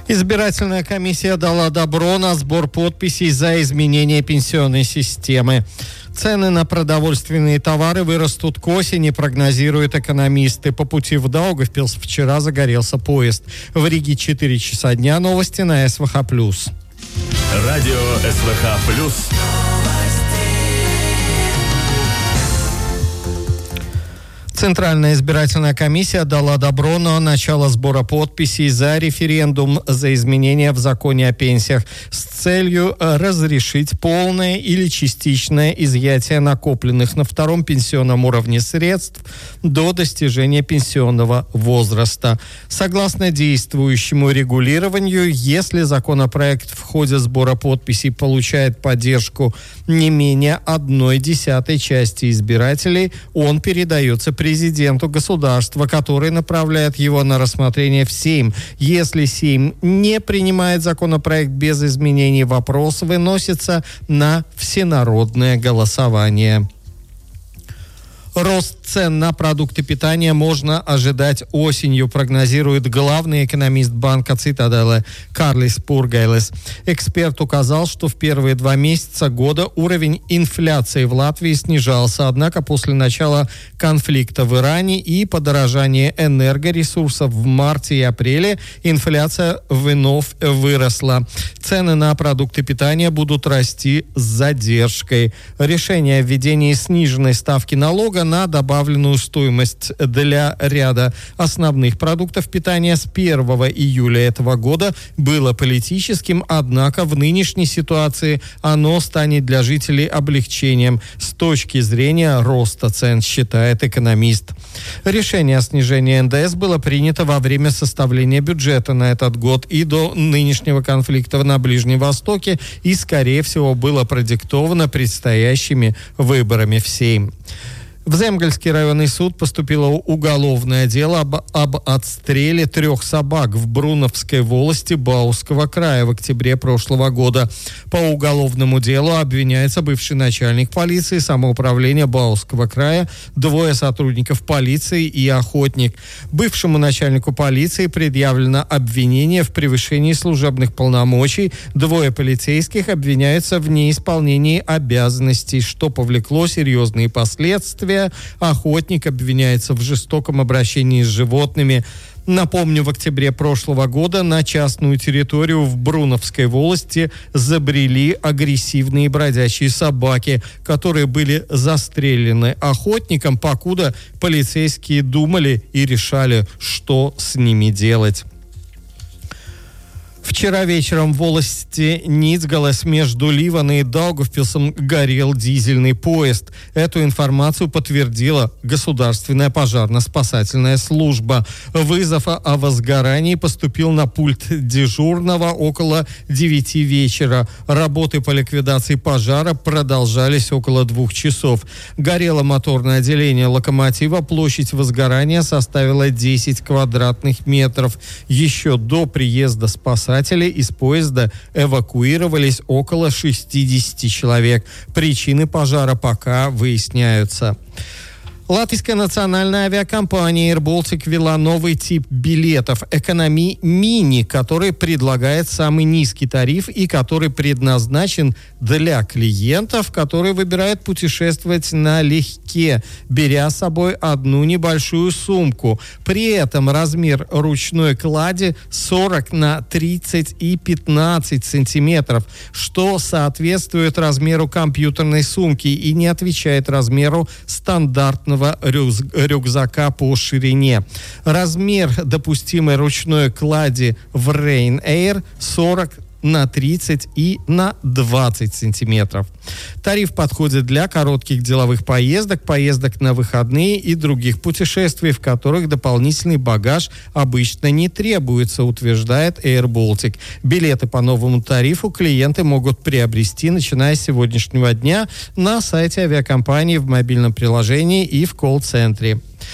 Избирательная комиссия дала добро на сбор подписей за изменение пенсионной системы. Цены на продовольственные товары вырастут к осени, прогнозируют экономисты. По пути в Даугавпилс вчера загорелся поезд. В Риге 4 часа дня. Новости на СВХ+. Радио СВХ+. Центральная избирательная комиссия дала добро на начало сбора подписей за референдум за изменения в законе о пенсиях с целью разрешить полное или частичное изъятие накопленных на втором пенсионном уровне средств до достижения пенсионного возраста. Согласно действующему регулированию, если законопроект в ходе сбора подписей получает поддержку не менее 1/10 части избирателей, он передается президенту государства, который направляет его на рассмотрение в Сейм. Если Сейм не принимает законопроект без изменений, вопрос выносится на всенародное голосование. Рост цен на продукты питания можно ожидать осенью, прогнозирует главный экономист банка Цитаделе Карлис Пургайлес. Эксперт указал, что в первые 2 месяца года уровень инфляции в Латвии снижался, однако после начала конфликта в Иране и подорожания энергоресурсов в марте и апреле инфляция вновь выросла. Цены на продукты питания будут расти с задержкой. Решение о введении сниженной ставки налога на добавленную стоимость для ряда основных продуктов питания с 1 июля этого года было политическим, однако в нынешней ситуации оно станет для жителей облегчением с точки зрения роста цен, считает экономист. Решение о снижении НДС было принято во время составления бюджета на этот год и до нынешнего конфликта на Ближнем Востоке и, скорее всего, было продиктовано предстоящими выборами в Сейм. В Земгольский районный суд поступило уголовное дело об отстреле 3 собак в Бруновской волости Бауского края в октябре прошлого года. По уголовному делу обвиняется бывший начальник полиции самоуправления Бауского края, 2 сотрудников полиции и охотник. Бывшему начальнику полиции предъявлено обвинение в превышении служебных полномочий. 2 полицейских обвиняются в неисполнении обязанностей, что повлекло серьезные последствия. Охотник обвиняется в жестоком обращении с животными. Напомню, в октябре прошлого года на частную территорию в Бруновской волости забрели агрессивные бродячие собаки, которые были застрелены охотником, покуда полицейские думали и решали, что с ними делать. Вчера вечером в волости Ницгалес между Ливаной и Даугавпилсом горел дизельный поезд. Эту информацию подтвердила Государственная пожарно-спасательная служба. Вызов о возгорании поступил на пульт дежурного около 9 вечера. Работы по ликвидации пожара продолжались около 2 часов. Горело моторное отделение локомотива. Площадь возгорания составила 10 квадратных метров. Еще до приезда спасателей из поезда эвакуировались около 60 человек. Причины пожара пока выясняются. Латвийская национальная авиакомпания Air Baltic ввела новый тип билетов «Экономи Мини», который предлагает самый низкий тариф и который предназначен для клиентов, которые выбирают путешествовать налегке, беря с собой одну небольшую сумку. При этом размер ручной клади 40 на 30 и 15 сантиметров, что соответствует размеру компьютерной сумки и не отвечает размеру стандартного рюкзака по ширине. Размер допустимой ручной клади в Ryanair 40 на 30 и на 20 сантиметров. Тариф подходит для коротких деловых поездок, поездок на выходные и других путешествий, в которых дополнительный багаж обычно не требуется, утверждает Air Baltic. Билеты по новому тарифу клиенты могут приобрести, начиная с сегодняшнего дня, на сайте авиакомпании, в мобильном приложении и в колл-центре.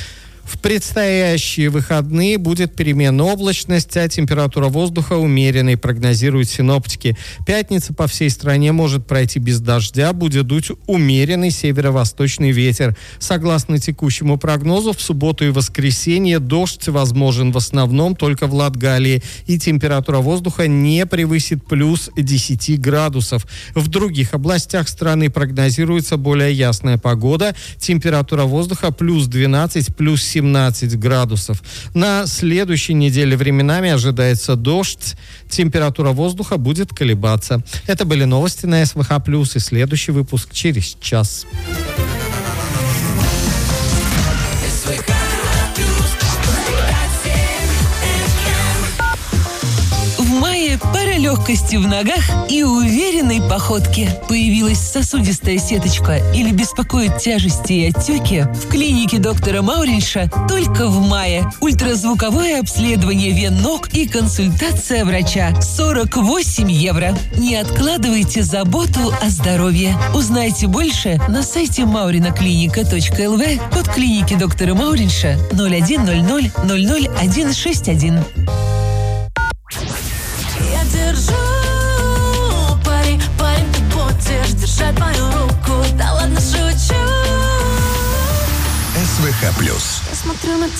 В предстоящие выходные будет переменная облачность, а температура воздуха умеренной, прогнозируют синоптики. Пятница по всей стране может пройти без дождя, будет дуть умеренный северо-восточный ветер. Согласно текущему прогнозу, в субботу и воскресенье дождь возможен в основном только в Латгалии, и температура воздуха не превысит плюс 10 градусов. В других областях страны прогнозируется более ясная погода. Температура воздуха плюс 12, плюс 17 градусов. На следующей неделе временами ожидается дождь. Температура воздуха будет колебаться. Это были новости на СВХ+, и следующий выпуск через час. В мае пара легкости в ногах и уверенной походке. Появилась сосудистая сеточка или беспокоит тяжести и отеки? В клинике доктора Мауринша только в мае. Ультразвуковое обследование вен ног и консультация врача. 48 евро. Не откладывайте заботу о здоровье. Узнайте больше на сайте maurinaклиника.lv, код клиники доктора Мауринша 0100 00161. Держу пари, парень, ты будешь держать мою руку. Да ладно, шучу. СВХ+. Я смотрю на